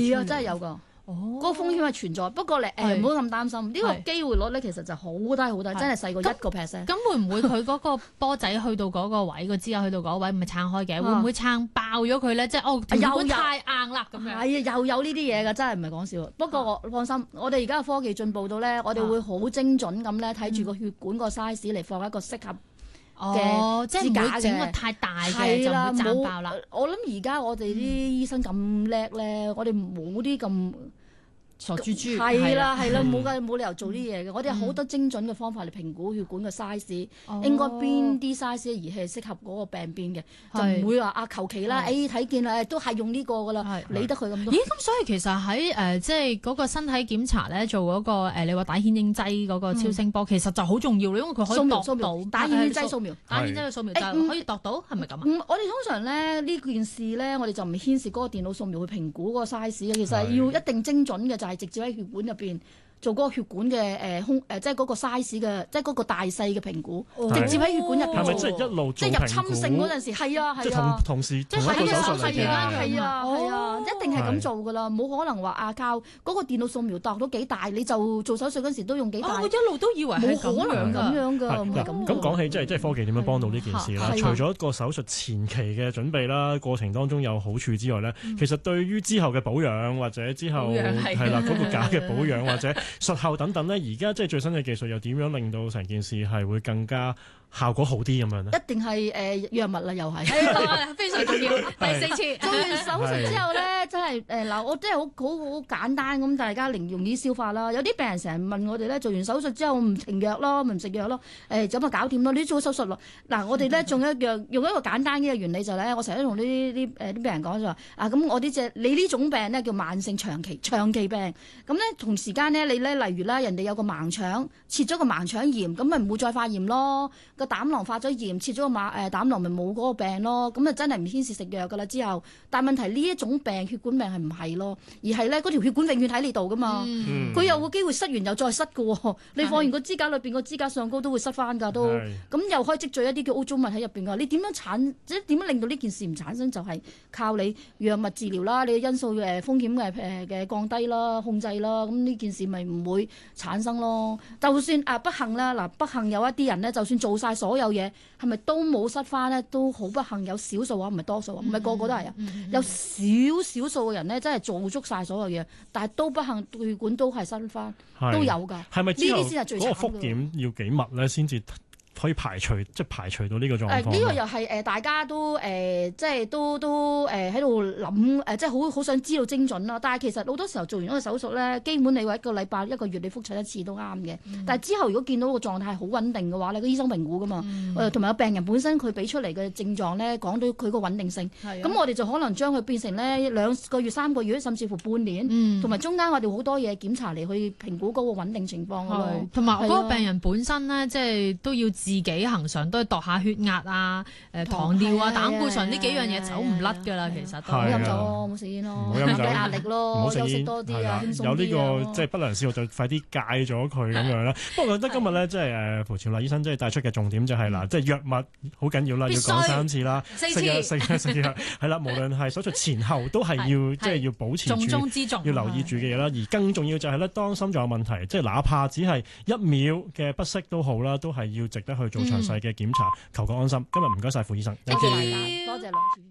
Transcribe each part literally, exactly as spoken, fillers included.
係啊，真係有㗎。 哦， 嗰個風險係存在，不過你誒唔好咁擔心，呢個機會率咧其實就好低好低，真係細過一個 percent。 咁會唔會佢嗰個波仔去到嗰個位，個支架去到嗰位，唔係撐開嘅？會唔會撐爆咗佢咧？即係哦，條管太硬啦咁樣。係啊， 又有呢啲嘢㗎，真係唔係講笑。不過我放心，我哋而家嘅科技進步到咧，我哋會好精準咁咧睇住個血管個 size 嚟放一個適合。 哦，即係唔會整個太大嘅就唔會撐爆啦。 我諗而家我哋啲醫生咁叻咧，我哋冇啲咁傻豬豬。 係啦係啦，冇㗎冇理由做啲嘢嘅。我哋有好多精準嘅方法嚟評估血管嘅 size，應該邊啲 size 嘅儀器適合嗰個病變嘅，就唔會話啊求其啦。誒睇見啦，都係用呢個㗎啦，理得佢咁多。 咦？咁所以其實喺誒即係嗰個身體檢查咧，做嗰個誒你話打顯影劑嗰個超聲波，其實就好重要，因為佢可以度到打顯影劑掃描， 打顯影劑嘅掃描就可以度到，係咪咁啊？ 我哋通常咧呢件事咧，我哋就唔牽涉嗰個電腦掃描去評估嗰個 size 嘅，其實要一定精準嘅，就係直接喺血管入邊做嗰個血管嘅誒空誒，即係嗰個 size 嘅，即係嗰個大細嘅評估，直接喺血管入邊做。 係咪即係一路做評估？ 即係入侵性嗰陣時，係啊係啊， 即係同同時同一個手術嚟嘅。 係啊係啊係啊，一定係咁做㗎啦，冇可能話啊靠嗰個電腦掃描度到幾大，你就做手術嗰時都用幾大。 我一路都以為係冇可能咁樣㗎，唔係咁。 咁講起即係即係科技點樣幫到呢件事啦？除咗個手術前期嘅準備啦，過程當中有好處之外咧，其實對於之後嘅保養或者之後係啦嗰個假嘅保養或者術後等等咧，而家即係最新嘅技術又點樣令到成件事係會更加效果好啲咁樣咧？ 一定係誒藥物啦，又係非常重要。第四次做完手術之後咧，真係誒嗱，我真係好好好簡單咁，大家零容易消化啦。有啲病人成日問我哋咧，做完手術之後唔停藥咯，咪唔食藥咯，誒咁啊搞掂咯，你做手術咯。嗱，我哋咧仲有一樣用一個簡單嘅原理就係咧，我成日都同呢啲啲誒啲病人講就話啊，咁我呢隻你呢種病咧叫慢性長期長期病，咁咧同時間咧你咧例如啦，人哋有個盲腸切咗個盲腸炎，咁咪唔會再發炎咯。個膽囊發咗炎，切咗個馬誒膽囊咪冇嗰個病咯。咁啊真係唔牽涉食藥噶啦之後。但係問題呢一種病血管病係唔係咯？而係咧嗰條血管永遠喺你度噶嘛。佢、嗯、有個機會塞完又再塞噶喎。你放完個支架裏邊個支架上高都會塞翻㗎都。咁又可以積聚一啲叫污糟物喺入邊㗎。你點樣產即係點樣令到呢件事唔產生？就係、是、靠你藥物治療啦，你嘅因素誒風險嘅誒嘅降低啦、控制啦。咁呢件事咪唔會產生咯。就算啊不幸啦，嗱不幸有一啲人咧，就算做晒所有嘢，係咪都冇塞翻咧？都好不幸，有少數啊，唔係多數啊，唔係個個都係啊。嗯嗯、有少少數嘅人咧，真係做足晒所有嘢，但係都不幸血管都係塞翻，都有㗎。係咪呢啲先係最慘㗎？嗰個復檢要幾密咧，先至可以排除，即係排除到呢個狀況。誒、呃，呢、 這個又係誒，大家都誒、呃，即係都都誒喺度諗誒，即係好好想知道精準啦。但係其實好多時候做完嗰個手術咧，基本你話一個禮拜、一個月你覆診一次都啱嘅。嗯、但係之後如果見到個狀態好穩定嘅話咧，個醫生評估㗎嘛，誒同埋個病人本身佢俾出嚟嘅症狀咧，講到佢個穩定性。咁、啊、我哋就可能將佢變成咧兩個月、三個月，甚至乎半年，同埋、嗯、中間我哋好多嘢檢查嚟去評估嗰個穩定情況咯。 同埋嗰個病人本身咧，即係都要自己恆常都係度下血壓啊、誒糖尿啊、膽固醇呢幾樣嘢走唔甩㗎啦，其實都冇飲酒咯，冇食煙咯，冇壓力咯，休息多啲啊，輕鬆啲啊。 有呢個即係不良嗜好就快啲戒咗佢咁樣啦。不過我覺得今日咧，即係誒蒲朝麗醫生即係帶出嘅重點就係嗱，即係藥物好緊要啦，要講三次啦，食藥食藥食藥係啦，無論係手術前後都係要即係要保持住重中之重， 要留意住嘅嘢啦。而更重要就係咧，當心臟有問題，即係哪怕只係一秒嘅不適都好啦，都係要值得去做詳細嘅檢查，求個安心。今日唔該晒傅醫生， 多謝大家，多謝兩主。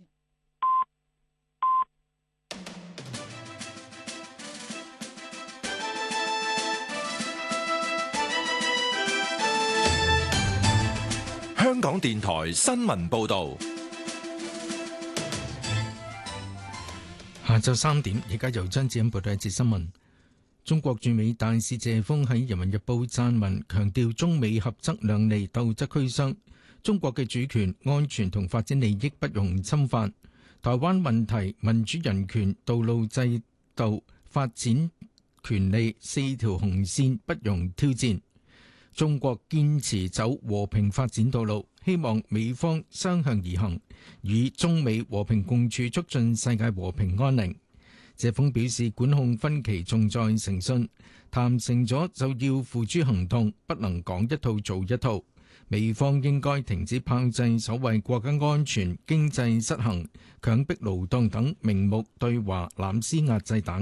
香港電台新聞報道， 下晝三點，而家由張子欣報道一節新聞。中國駐美大使謝鋒喺《人民日報》撰文，強調中美合則兩利，鬥則俱傷。中國嘅主權、安全同發展利益不容侵犯。台灣問題、民主人權、道路制度、發展權利四條紅線不容挑戰。中國堅持走和平發展道路，希望美方相向而行，與中美和平共處，促進世界和平安寧。謝鋒表示，管控分歧重在誠信，談成咗就要付諸行動，不能講一套做一套。美方應該停止炮製所謂國家安全、經濟失衡、強迫勞動等名目對華濫施壓制打壓。